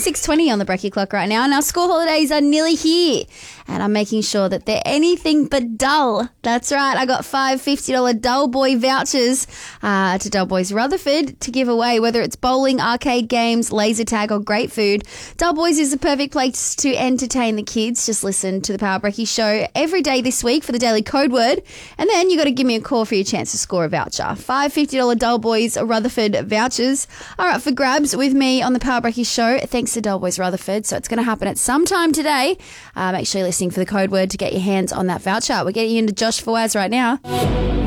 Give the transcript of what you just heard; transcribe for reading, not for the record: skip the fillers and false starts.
6:20 on the Brekkie clock right now, and our school holidays are nearly here, and I'm making sure that they're anything but dull. That's right, I got 5 $50 Dull Boy vouchers to Dull Boys Rutherford to give away, whether it's bowling, arcade games, laser tag or great food. Dull Boys is the perfect place to entertain the kids. Just listen to the Power Brekkie show every day this week for the daily code word, and then you got to give me a call for your chance to score a voucher. 5 $50 Dull Boys Rutherford vouchers are up for grabs with me on the Power Brekkie show, thanks to Dull Boys Rutherford. So it's going to happen at some time today. Make sure you're listening for the code word to get your hands on that voucher. We're getting into Josh Fawaz right now.